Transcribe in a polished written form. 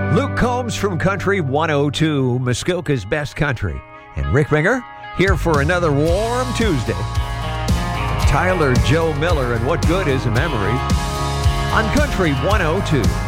Luke Combs from Country 102, Muskoka's best country. And Rick Ringer here for another warm Tuesday. Tyler Joe Miller and What Good Is a Memory on Country 102.